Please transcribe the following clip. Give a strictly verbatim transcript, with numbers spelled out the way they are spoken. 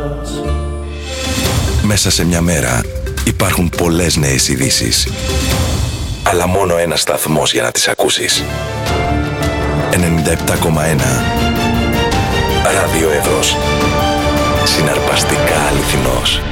Μέσα σε μια μέρα υπάρχουν πολλές νέες ειδήσεις, αλλά μόνο ένας σταθμός για να τις ακούσεις. ενενήντα επτά κόμμα ένα Ράδιο Εύρος. Συναρπαστικά αληθινός.